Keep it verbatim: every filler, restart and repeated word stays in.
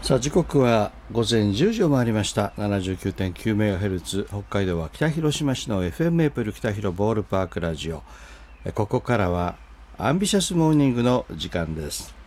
さあ時刻は午前じゅうじを回りました。 ななじゅうきゅうてんきゅうメガヘルツ、 北海道は北広島市の エフエム メープル北広ボールパークラジオ。ここからはアンビシャスモーニングの時間です。